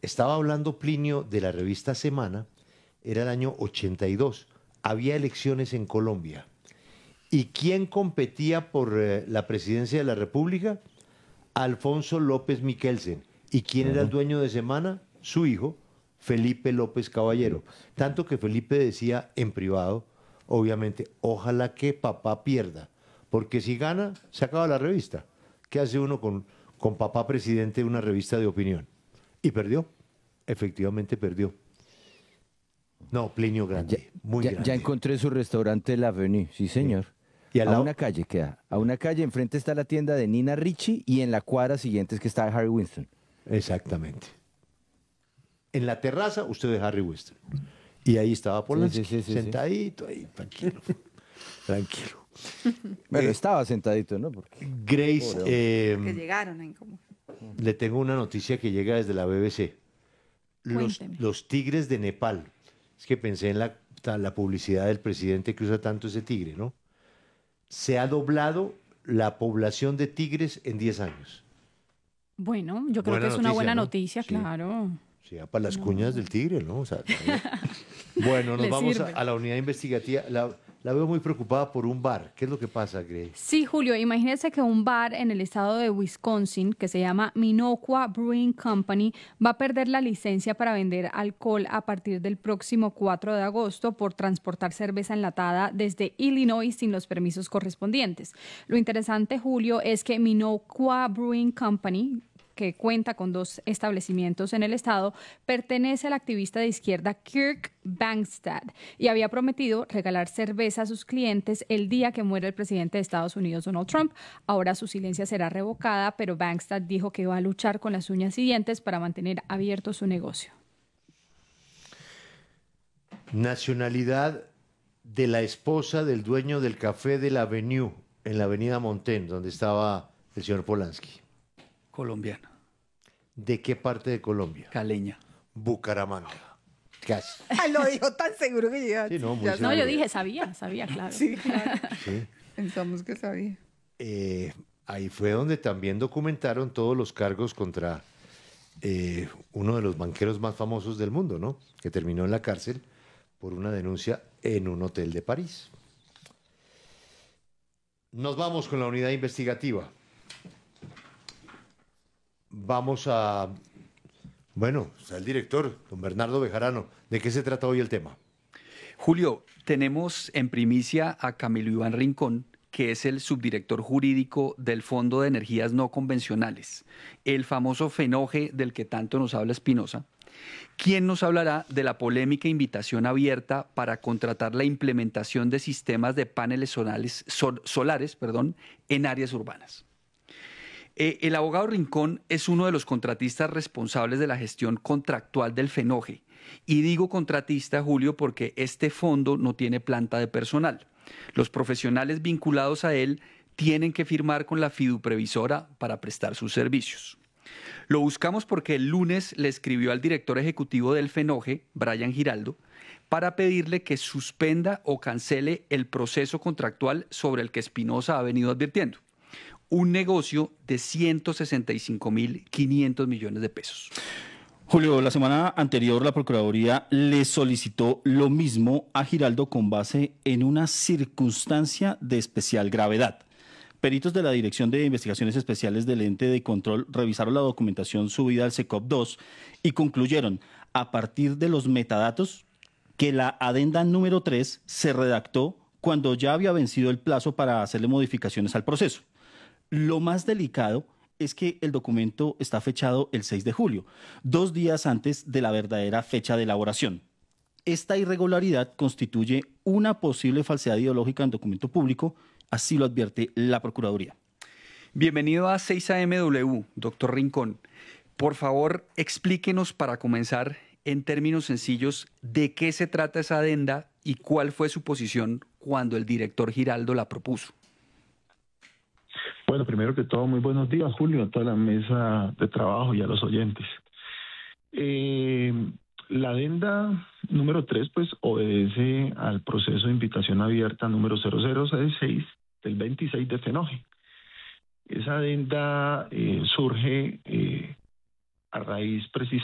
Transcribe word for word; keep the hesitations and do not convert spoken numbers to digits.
estaba hablando Plinio de la revista Semana, era el año ochenta y dos, había elecciones en Colombia. ¿Y quién competía por eh, la presidencia de la República? Alfonso López Miquelsen. ¿Y quién era el dueño de Semana? Su hijo, Felipe López Caballero. Tanto que Felipe decía en privado, obviamente, ojalá que papá pierda, porque si gana, se acaba la revista. ¿Qué hace uno con, con papá presidente de una revista de opinión? Y perdió, efectivamente perdió. No, Plinio grande, Ya, muy ya, grande. ya encontré su restaurante La Avenue, sí señor. Y al a lado- una calle queda, a una calle, enfrente está la tienda de Nina Ricci y en la cuadra siguiente es que está Harry Winston. Exactamente. En la terraza, usted de Harry Winston. Y ahí estaba Polanski, sí, sí, sí, sí. sentadito ahí, tranquilo. Tranquilo. Bueno, Eh, estaba sentadito, ¿no? Porque Grace, Pobre hombre. eh, Que llegaron ahí como... le tengo una noticia que llega desde la B B C. Los, Cuénteme. los tigres de Nepal. Es que pensé en la, la publicidad del presidente que usa tanto ese tigre, ¿no? Se ha doblado la población de tigres en diez años. Bueno, yo creo Buena que es una noticia, buena ¿no? noticia, Sí. claro. Sí, para las cuñas del tigre, ¿no? O sea, también. Bueno, nos Le vamos a, sirve. a la unidad investigativa. La, la veo muy preocupada por un bar. ¿Qué es lo que pasa, Grace? Sí, Julio, imagínese que un bar en el estado de Wisconsin que se llama Minocqua Brewing Company va a perder la licencia para vender alcohol a partir del próximo cuatro de agosto por transportar cerveza enlatada desde Illinois sin los permisos correspondientes. Lo interesante, Julio, es que Minocqua Brewing Company, que cuenta con dos establecimientos en el estado, pertenece al activista de izquierda Kirk Bangstad y había prometido regalar cerveza a sus clientes el día que muere el presidente de Estados Unidos, Donald Trump. Ahora su silencia será revocada, pero Bangstad dijo que va a luchar con las uñas y dientes para mantener abierto su negocio. Nacionalidad de la esposa del dueño del café de la Avenue, en la avenida Montaigne, donde estaba el señor Polanski. Colombiana, ¿De qué parte de Colombia? caleña. Bucaramanga. Casi. Ay, lo dijo tan seguro que ya... Sí, no, muy ya seguro. No, yo sabía. dije, sabía, sabía, claro. Sí, claro. Sí. Pensamos que sabía. Eh, ahí fue donde también documentaron todos los cargos contra eh, uno de los banqueros más famosos del mundo, ¿no? Que terminó en la cárcel por una denuncia en un hotel de París. Nos vamos con la unidad investigativa. Vamos a... Bueno, está el director, don Bernardo Bejarano. ¿De qué se trata hoy el tema? Julio, tenemos en primicia a Camilo Iván Rincón, que es el subdirector jurídico del Fondo de Energías No Convencionales, el famoso FENOGE del que tanto nos habla Espinosa, quien nos hablará de la polémica invitación abierta para contratar la implementación de sistemas de paneles solares, sol, solares perdón, en áreas urbanas. Eh, el abogado Rincón es uno de los contratistas responsables de la gestión contractual del FENOGE. Y digo contratista, Julio, porque este fondo no tiene planta de personal. Los profesionales vinculados a él tienen que firmar con la fiduprevisora para prestar sus servicios. Lo buscamos porque el lunes le escribió al director ejecutivo del FENOGE, Brian Giraldo, para pedirle que suspenda o cancele el proceso contractual sobre el que Espinosa ha venido advirtiendo. Un negocio de ciento sesenta y cinco mil quinientos millones de pesos. Julio, la semana anterior la Procuraduría le solicitó lo mismo a Giraldo con base en una circunstancia de especial gravedad. Peritos de la Dirección de Investigaciones Especiales del Ente de Control revisaron la documentación subida al SECOP dos y concluyeron, a partir de los metadatos, que la adenda número tres se redactó cuando ya había vencido el plazo para hacerle modificaciones al proceso. Lo más delicado es que el documento está fechado el seis de julio, dos días antes de la verdadera fecha de elaboración. Esta irregularidad constituye una posible falsedad ideológica en documento público, así lo advierte la Procuraduría. Bienvenido a seis A M W, doctor Rincón. Por favor, explíquenos para comenzar en términos sencillos de qué se trata esa adenda y cuál fue su posición cuando el director Giraldo la propuso. Bueno, primero que todo, muy buenos días, Julio, a toda la mesa de trabajo y a los oyentes. Eh, la adenda número tres, pues, obedece al proceso de invitación abierta número cero cero seis seis del veintiséis de FENOGE. Esa adenda eh, surge eh, a raíz precisamente